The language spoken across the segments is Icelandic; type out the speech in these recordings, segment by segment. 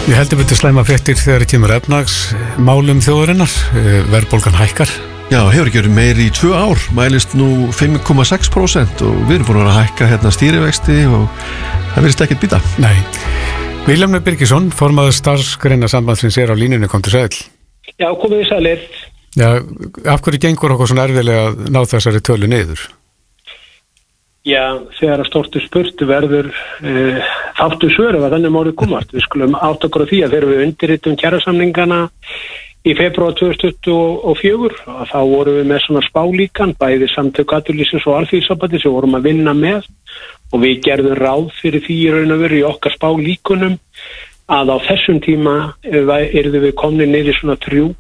Við heldur betur slæma fréttir þegar kemur efnahagsmálum þjóðarinnar, verðbólgan hækkar. Já, hefur ekki verið meiri í 2 ár, mælist nú 5,6% og við erum búin að hækka hérna stýrivexti og það virðist ekkert býta. Nei. Vilhjálmur Birgisson, formaður starfsgreina sambandsins á línunni, kom til sæl. Já, komið í sælir. Já, af hverju gengur okkur svona erfiðlega að ná þessari tölu niður? Já, þegar að stórtu spurt verður þáttu svöru að þannig málið komast. Við skulum átta okkur á því að þegar við undirritum kjarasamningana í febrúar 2024 og þá vorum við með svona spálíkan, bæði samtök atvinnulífsins og Alþýðusambandið sem vorum að vinna með og við gerðum ráð fyrir því í raun og veru í okkar spálíkunum að á þessum tíma yrðum við komnir niður svona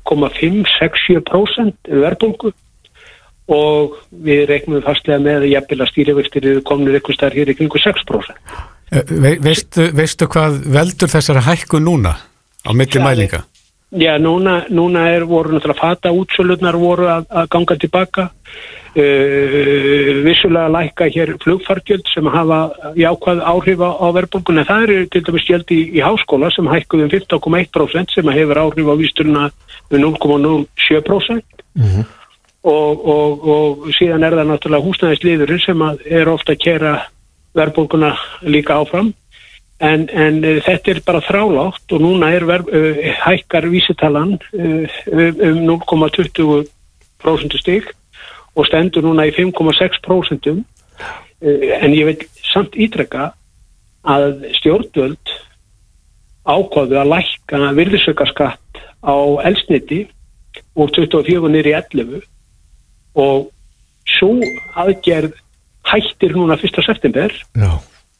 3,5-6% verðbólgu og við reiknum fastlega með að jafnvel að stýrivextir komnir eitthvað stær hér í kringu 6%. Veistu hvað veldur þessara hækkun núna á milli mælinga? Já, núna voru náttúrulega fata útsölurnar voru að ganga tilbaka. Vissulega lækka hér flugfargjöld sem hafa jákvæð áhrif á verðbólguna. Það eru til dæmis gjöld í háskóla sem hækkuðu 15,1% sem hefur áhrif á vísitöluna 0,07%. Og síðan það náttúrulega húsnæðisliðurinn sem er ofta að keyra verðbólguna líka áfram en þetta bara þrálátt og núna hækkar vísitalan 0,20% stig og stendur núna í 5,6% en ég vil samt ítreka að stjórnvöld ákváðu að lækka virðisaukaskatt á eldsneyti úr 24 niður í 11 og svo aðgerð hættir núna 1. september. Já.